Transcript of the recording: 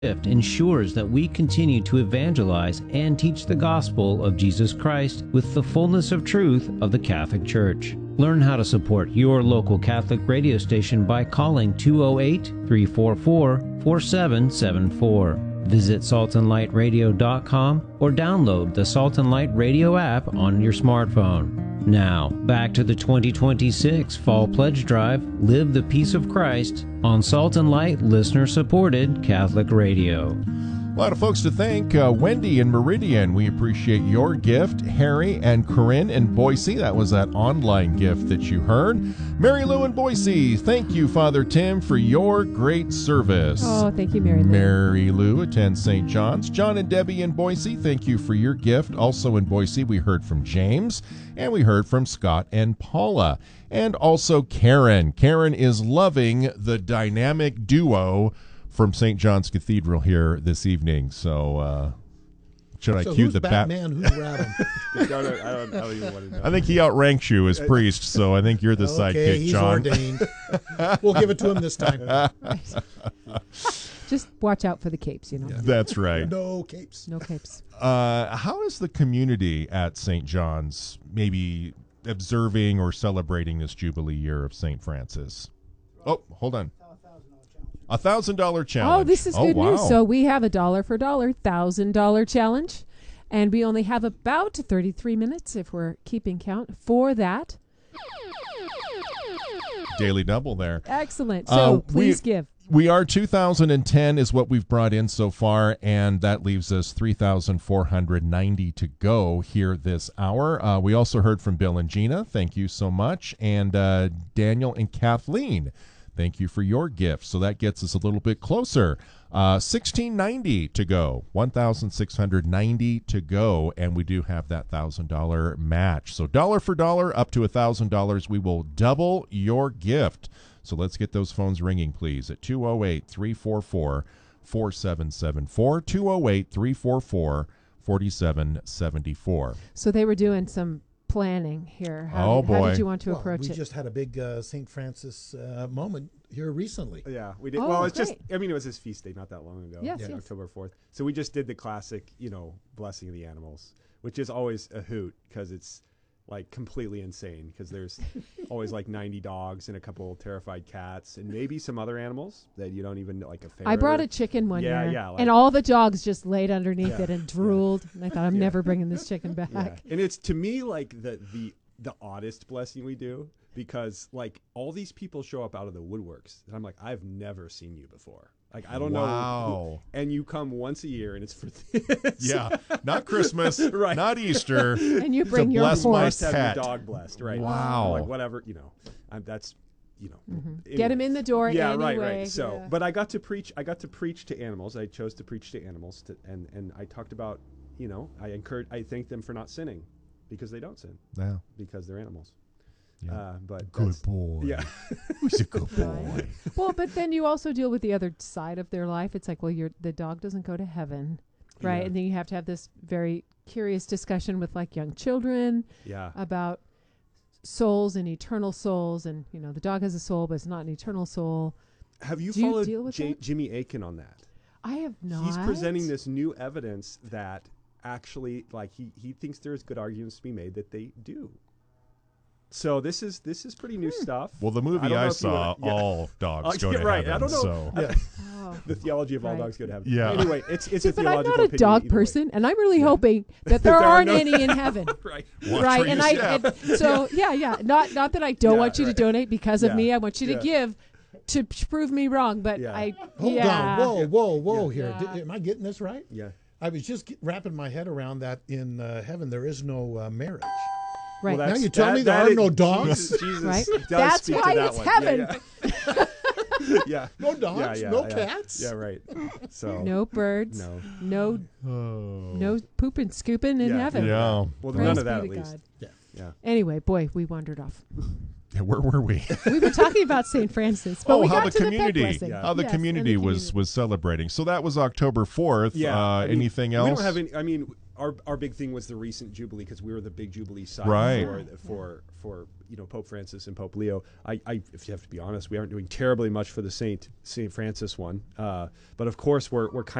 gift ensures that we continue to evangelize and teach the gospel of Jesus Christ with the fullness of truth of the Catholic Church. Learn how to support your local Catholic radio station by calling 208-344-4774. Visit saltandlightradio.com or download the Salt and Light Radio app on your smartphone. Now, back to the 2026 Fall Pledge Drive, Live the Peace of Christ, on Salt and Light listener-supported Catholic Radio. A lot of folks to thank. Wendy in Meridian, we appreciate your gift. Harry and Corinne in Boise, that was that online gift that you heard. Mary Lou in Boise, thank you, Father Tim, for your great service. Oh, thank you, Mary Lou. Mary Lou attends St. John's. John and Debbie in Boise, thank you for your gift. Also in Boise, we heard from James, and we heard from Scott and Paula. And also Karen. Karen is loving the dynamic duo from St. John's Cathedral here this evening. So, should I cue the Batman? Who's Rabin? I don't even want to know. I think he outranks you as priest, so I think you're the sidekick, John. He's ordained. We'll give it to him this time. Just watch out for the capes, you know. Yeah. That's right. No capes. No capes. How is the community at St. John's maybe observing or celebrating this Jubilee year of St. Francis? Oh, hold on. $1,000 challenge. Oh, this is good news. So we have a dollar for dollar, $1,000 challenge. And we only have about 33 minutes, if we're keeping count, for that. Daily double there. Excellent. So please give. We are 2010 is what we've brought in so far, and that leaves us 3,490 to go here this hour. We also heard from Bill and Gina. Thank you so much. And Daniel and Kathleen, thank you for your gift. So that gets us a little bit closer. 1,690 to go, 1,690 to go, and we do have that $1,000 match. So dollar for dollar, up to $1,000, we will double your gift. So let's get those phones ringing, please, at 208-344-4774, 208-344-4774. So they were doing some planning here. How did you want to approach it? We just had a big St. Francis moment here recently. Yeah, we did. Oh, well, it's great. just, I mean, it was his feast day not that long ago. Yes, yes. October 4th. So we just did the classic, blessing of the animals, which is always a hoot because it's like completely insane because there's always like 90 dogs and a couple terrified cats and maybe some other animals that you don't even know, like a ferret. I brought a chicken one year, like, and all the dogs just laid underneath it and drooled. And I thought, I'm never bringing this chicken back. Yeah. And it's, to me, like the oddest blessing we do because like all these people show up out of the woodworks and I'm like, I've never seen you before. Like, I don't know. And you come once a year, and it's for this. Yeah, not Christmas, right. Not Easter. And you bring your bless my horse. Have pet. your dog blessed, right? Wow. Like, whatever, that's, Mm-hmm. Get him in the door anyway. Right. So, but I got to preach to animals. I chose to preach to animals, and I talked about, I thank them for not sinning because they don't sin. Yeah. Because they're animals. Yeah. But good boy. Yeah. Who's a good boy? Well, but then you also deal with the other side of their life. It's like, well, the dog doesn't go to heaven, right? Yeah. And then you have to have this very curious discussion with like young children about souls and eternal souls. And, the dog has a soul, but it's not an eternal soul. Have you Do you followed deal with that? Jimmy Akin on that? I have not. He's presenting this new evidence that actually, like, he thinks there's good arguments to be made that they do. So this is pretty new stuff. Well, the movie I saw, all dogs go to heaven. I don't know. So. The theology of all dogs go to heaven. Yeah. Anyway, it's a but I'm theological not a dog person, and I'm really hoping that there aren't any in heaven. Right. Right. And not that I don't want you to donate because of me. I want you to give to prove me wrong. But Hold on. Whoa here. Yeah. Am I getting this right? Yeah. I was just wrapping my head around that in heaven there is no marriage. Right. Now you tell me there are no dogs? Jesus right? does That's speak why to that it's one. heaven. Yeah. No dogs, no cats. Yeah, right. So no birds. No poop and scooping in heaven. Yeah. Well, Praise none of that be at to least. God. Yeah. Anyway, boy, we wandered off. Yeah, where were we? We were talking about St. Francis, but we how got the to community, the pet blessing. how the community was celebrating. So that was October 4th. Yeah. Anything else? We don't have any. I mean, our big thing was the recent Jubilee because we were the big Jubilee side Right. for Pope Francis and Pope Leo. If you have to be honest, we aren't doing terribly much for the Saint Francis one, but of course we're kind